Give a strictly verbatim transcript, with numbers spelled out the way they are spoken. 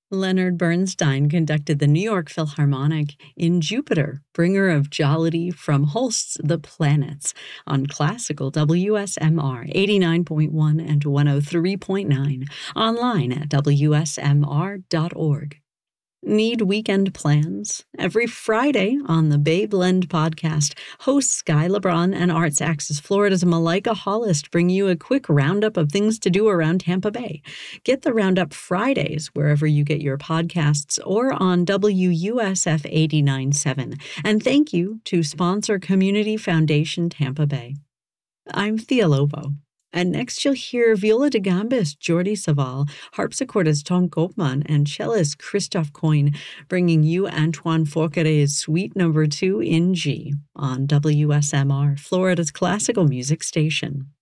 Leonard Bernstein conducted the New York Philharmonic in Jupiter, bringer of jollity from Holst's The Planets, on classical W S M R eighty-nine point one and one oh three point nine, online at W S M R dot org. Need weekend plans? Every Friday on the Bay Blend podcast, hosts Sky LeBron and Arts Axis Florida's Malika Hollist bring you a quick roundup of things to do around Tampa Bay. Get the Roundup Fridays wherever you get your podcasts or on W U S F eighty-nine point seven. And thank you to sponsor Community Foundation Tampa Bay. I'm Thea Lobo. And next you'll hear viola da gambist Jordi Saval, harpsichordist Tom Koopman, and cellist Christoph Coyne bringing you Antoine Forquer's Suite Number two in G on W S M R, Florida's classical music station.